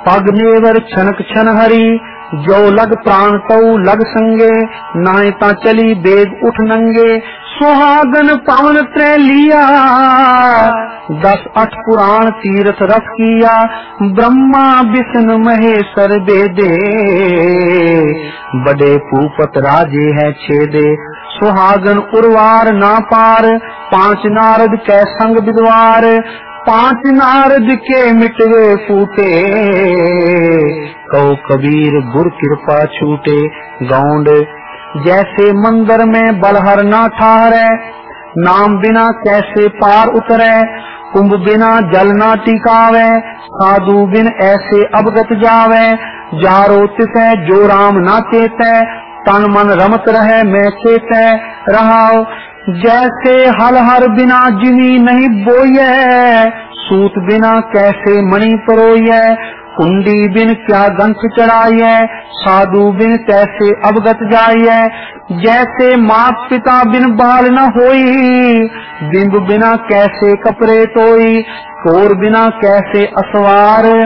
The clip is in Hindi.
पग नेवर छनक छन हरी, जो लग प्राण तऊ लग संगे, नाय ता चली बेग उठ नंगे। सुहागन पावन त्रय लिया, 10-8 पुराण तीर्थ रथ किया। ब्रह्मा विष्णु महेश्वर बेदे, बड़े पूपत राजे है छेदे। सुहागन उर्वार ना पार, 5 नारद कै संग विद्वार। 5 नारद के मिटवे फूटे, कहो कबीर गुर कृपा छूटे। गौंड जैसे मंदिर में बलहर ना ठहरे, नाम बिना कैसे पार उतरे। कुंभ बिना जल ना टिकावे, साधु बिन ऐसे अवगत जावे। जारो तिसै जो राम ना चेतै, तन मन रमत रहे मैं चेतै रहाओ। जैसे हल हर बिना जिमी नहीं बोये, सूत बिना कैसे मणि परोये। कुंडी बिन क्या गंठ चढ़ाइए, साधु बिन कैसे अवगत जाइए। जैसे मात पिता बिन बाल न होई, बिंब बिना कैसे कपड़े तोई। कोर बिना कैसे असवार,